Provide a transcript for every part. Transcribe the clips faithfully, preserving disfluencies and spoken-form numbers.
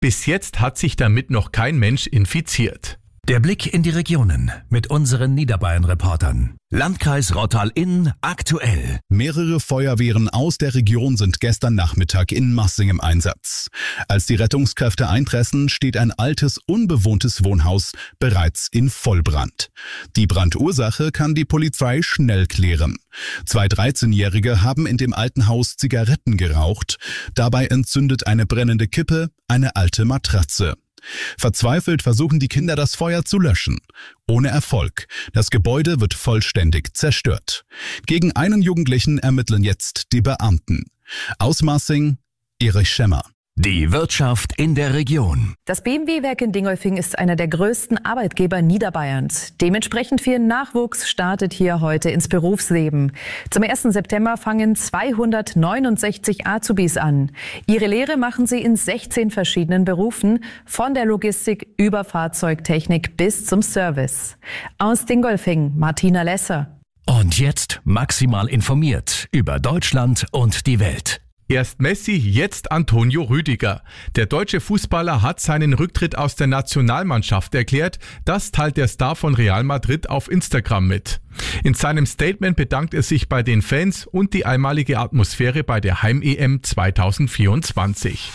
Bis jetzt hat sich damit noch kein Mensch infiziert. Der Blick in die Regionen mit unseren Niederbayern-Reportern. Landkreis Rottal-Inn aktuell. Mehrere Feuerwehren aus der Region sind gestern Nachmittag in Massing im Einsatz. Als die Rettungskräfte eintreffen, steht ein altes, unbewohntes Wohnhaus bereits in Vollbrand. Die Brandursache kann die Polizei schnell klären. Zwei dreizehnjährige haben in dem alten Haus Zigaretten geraucht. Dabei entzündet eine brennende Kippe eine alte Matratze. Verzweifelt versuchen die Kinder, das Feuer zu löschen. Ohne Erfolg. Das Gebäude wird vollständig zerstört. Gegen einen Jugendlichen ermitteln jetzt die Beamten. Aus Massing, Erich Schemmer. Die Wirtschaft in der Region. Das B M W-Werk in Dingolfing ist einer der größten Arbeitgeber Niederbayerns. Dementsprechend viel Nachwuchs startet hier heute ins Berufsleben. Zum ersten September fangen zweihundertneunundsechzig Azubis an. Ihre Lehre machen sie in sechzehn verschiedenen Berufen, von der Logistik über Fahrzeugtechnik bis zum Service. Aus Dingolfing, Martina Lesser. Und jetzt maximal informiert über Deutschland und die Welt. Erst Messi, jetzt Antonio Rüdiger. Der deutsche Fußballer hat seinen Rücktritt aus der Nationalmannschaft erklärt. Das teilt der Star von Real Madrid auf Instagram mit. In seinem Statement bedankt er sich bei den Fans und die einmalige Atmosphäre bei der Heim-E M zweitausendvierundzwanzig.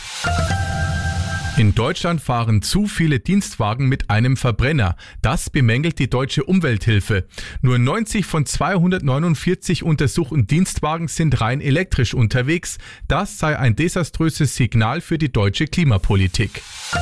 In Deutschland fahren zu viele Dienstwagen mit einem Verbrenner. Das bemängelt die Deutsche Umwelthilfe. Nur neunzig von zweihundertneunundvierzig untersuchten Dienstwagen sind rein elektrisch unterwegs. Das sei ein desaströses Signal für die deutsche Klimapolitik.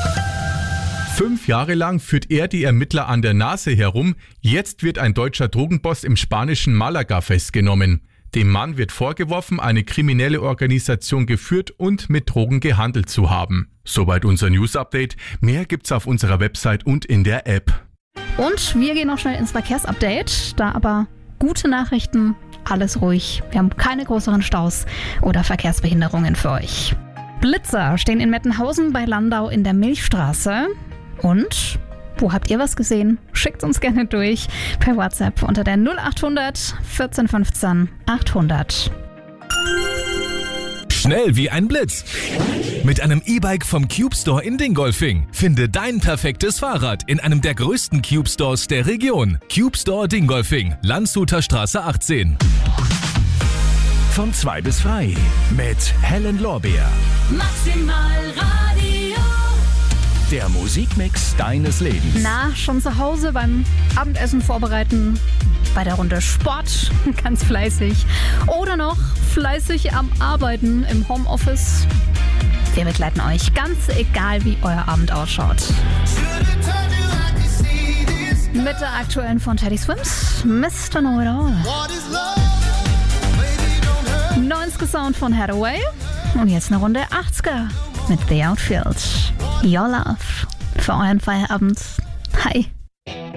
Fünf Jahre lang führt er die Ermittler an der Nase herum. Jetzt wird ein deutscher Drogenboss im spanischen Malaga festgenommen. Dem Mann wird vorgeworfen, eine kriminelle Organisation geführt und mit Drogen gehandelt zu haben. Soweit unser News-Update. Mehr gibt's auf unserer Website und in der App. Und wir gehen noch schnell ins Verkehrsupdate. Da aber gute Nachrichten, alles ruhig. Wir haben keine größeren Staus oder Verkehrsbehinderungen für euch. Blitzer stehen in Mettenhausen bei Landau in der Milchstraße. Und wo habt ihr was gesehen? Schickt uns gerne durch per WhatsApp unter der null achthundert vierzehn fünfzehn achthundert. Schnell wie ein Blitz. Mit einem E-Bike vom Cube Store in Dingolfing. Finde dein perfektes Fahrrad in einem der größten Cube Stores der Region. Cube Store Dingolfing, Landshuter Straße achtzehn. Von zwei bis frei mit Helen Lorbeer. Maximal Radio. Der Musikmix deines Lebens. Na, schon zu Hause beim Abendessen vorbereiten, bei der Runde Sport, ganz fleißig. Oder noch fleißig am Arbeiten im Homeoffice. Wir begleiten euch, ganz egal wie euer Abend ausschaut. Mit der aktuellen von Teddy Swims, Mister Know It All. neunziger Sound von Hathaway. Und jetzt eine Runde achtziger mit The Outfield. Your Love für euren Feierabend. Hi.